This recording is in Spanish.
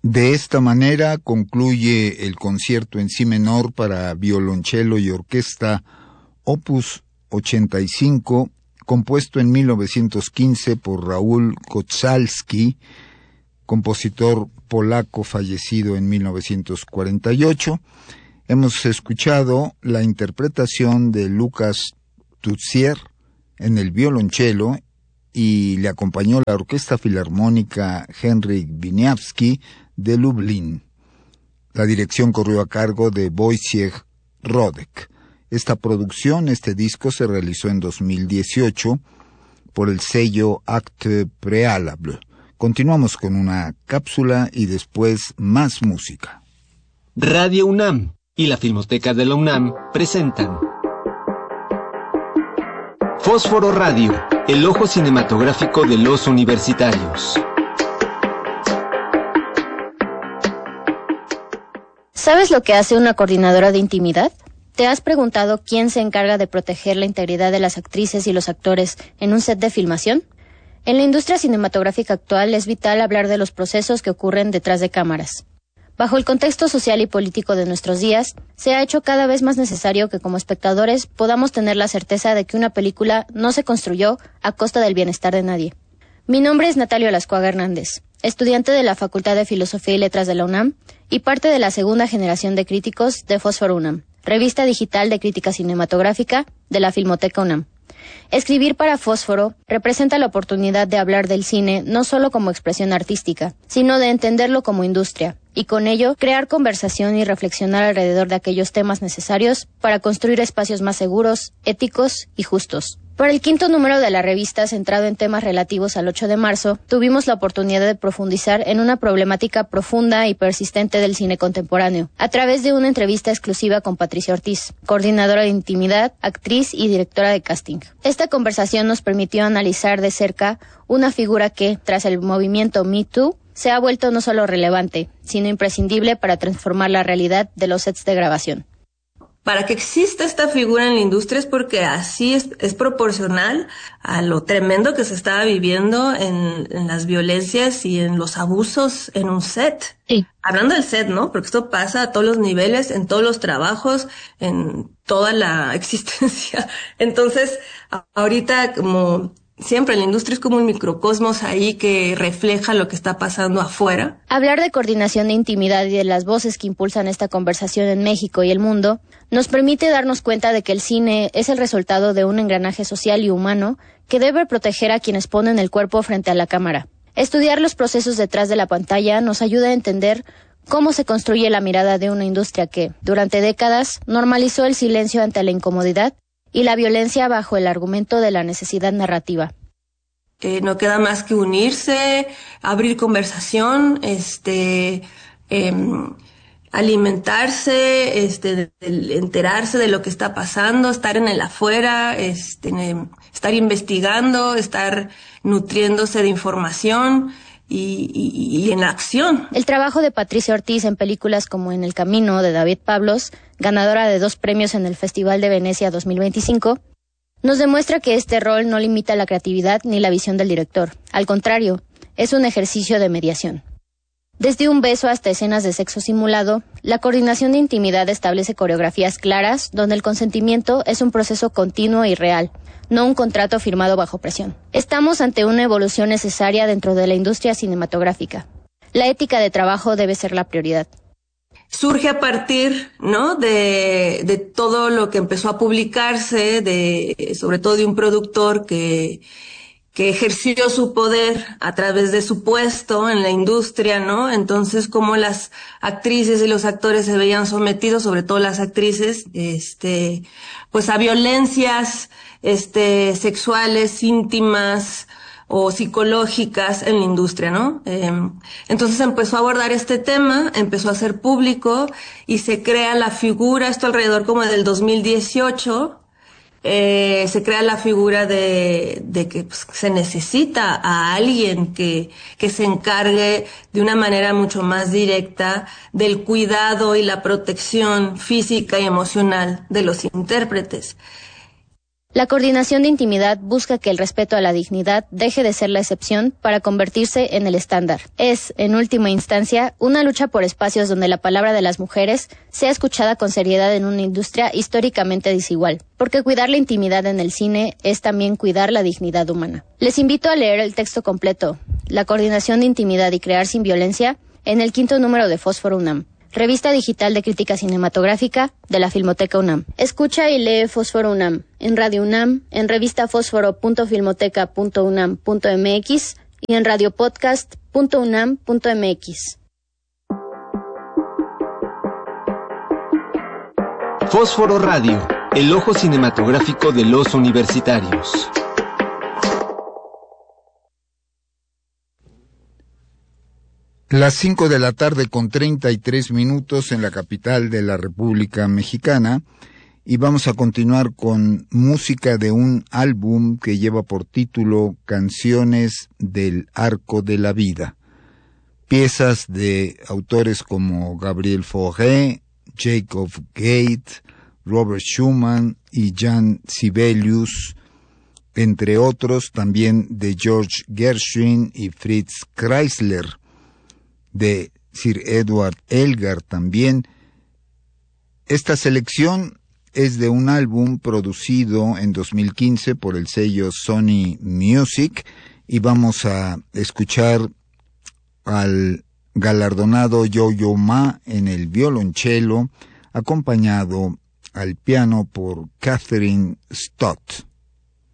De esta manera concluye el concierto en si menor para violonchelo y orquesta Opus 85, compuesto en 1915 por Raúl Koczalski, compositor polaco fallecido en 1948. Hemos escuchado la interpretación de Lukas Tutsier en el violonchelo y le acompañó la Orquesta Filarmónica Henryk Wieniawski de Lublin. La dirección corrió a cargo de Wojciech Rodek. Esta producción, este disco, se realizó en 2018 por el sello Acte Préalable. Continuamos con una cápsula y después más música. Radio UNAM y la Filmoteca de la UNAM presentan Fósforo Radio, el ojo cinematográfico de los universitarios. ¿Sabes lo que hace una coordinadora de intimidad? ¿Te has preguntado quién se encarga de proteger la integridad de las actrices y los actores en un set de filmación? En la industria cinematográfica actual es vital hablar de los procesos que ocurren detrás de cámaras. Bajo el contexto social y político de nuestros días, se ha hecho cada vez más necesario que como espectadores podamos tener la certeza de que una película no se construyó a costa del bienestar de nadie. Mi nombre es Natalia Olascuaga Hernández, estudiante de la Facultad de Filosofía y Letras de la UNAM y parte de la segunda generación de críticos de Fósforo UNAM, revista digital de crítica cinematográfica de la Filmoteca UNAM. Escribir para Fósforo representa la oportunidad de hablar del cine no solo como expresión artística, sino de entenderlo como industria, y con ello crear conversación y reflexionar alrededor de aquellos temas necesarios para construir espacios más seguros, éticos y justos. Para el 5º número de la revista, centrado en temas relativos al 8 de marzo, tuvimos la oportunidad de profundizar en una problemática profunda y persistente del cine contemporáneo, a través de una entrevista exclusiva con Patricia Ortiz, coordinadora de intimidad, actriz y directora de casting. Esta conversación nos permitió analizar de cerca una figura que, tras el movimiento Me Too, se ha vuelto no solo relevante, sino imprescindible para transformar la realidad de los sets de grabación. Para que exista esta figura en la industria es porque así es proporcional a lo tremendo que se estaba viviendo en las violencias y en los abusos en un set. Sí. Hablando del set, ¿no? Porque esto pasa a todos los niveles, en todos los trabajos, en toda la existencia. Entonces, ahorita como siempre la industria es como un microcosmos ahí que refleja lo que está pasando afuera. Hablar de coordinación de intimidad y de las voces que impulsan esta conversación en México y el mundo nos permite darnos cuenta de que el cine es el resultado de un engranaje social y humano que debe proteger a quienes ponen el cuerpo frente a la cámara. Estudiar los procesos detrás de la pantalla nos ayuda a entender cómo se construye la mirada de una industria que, durante décadas, normalizó el silencio ante la incomodidad y la violencia bajo el argumento de la necesidad narrativa. No queda más que unirse, abrir conversación, alimentarse, enterarse de lo que está pasando, estar en el afuera, estar investigando, estar nutriéndose de información y en la acción. El trabajo de Patricia Ortiz en películas como En el Camino, de David Pablos, ganadora de 2 premios en el Festival de Venecia 2025, nos demuestra que este rol no limita la creatividad ni la visión del director. Al contrario, es un ejercicio de mediación. Desde un beso hasta escenas de sexo simulado, la coordinación de intimidad establece coreografías claras donde el consentimiento es un proceso continuo y real, no un contrato firmado bajo presión. Estamos ante una evolución necesaria dentro de la industria cinematográfica. La ética de trabajo debe ser la prioridad. Surge a partir, ¿no?, de todo lo que empezó a publicarse, sobre todo de un productor que ejerció su poder a través de su puesto en la industria, ¿no? Entonces, cómo las actrices y los actores se veían sometidos, sobre todo las actrices, pues a violencias, sexuales, íntimas o psicológicas en la industria, ¿no? Entonces empezó a abordar este tema, empezó a ser público y se crea la figura, esto alrededor como del 2018, se crea la figura de que pues, se necesita a alguien que se encargue de una manera mucho más directa del cuidado y la protección física y emocional de los intérpretes. La coordinación de intimidad busca que el respeto a la dignidad deje de ser la excepción para convertirse en el estándar. Es, en última instancia, una lucha por espacios donde la palabra de las mujeres sea escuchada con seriedad en una industria históricamente desigual, porque cuidar la intimidad en el cine es también cuidar la dignidad humana. Les invito a leer el texto completo, La coordinación de intimidad y crear sin violencia, en el 5º número de Fósforo UNAM, revista digital de crítica cinematográfica de la Filmoteca UNAM. Escucha y lee Fósforo UNAM en Radio UNAM, en revista fósforo.filmoteca.unam.mx y en radiopodcast.unam.mx. Fósforo Radio, el ojo cinematográfico de los universitarios. Las 5 de la tarde con 33 minutos en la capital de la República Mexicana, y vamos a continuar con música de un álbum que lleva por título Canciones del Arco de la Vida. Piezas de autores como Gabriel Fauré, Jacob Gate, Robert Schumann y Jan Sibelius, entre otros, también de George Gershwin y Fritz Kreisler, de Sir Edward Elgar también. Esta selección es de un álbum producido en 2015 por el sello Sony Music, y vamos a escuchar al galardonado Yo-Yo Ma en el violonchelo, acompañado al piano por Catherine Stott.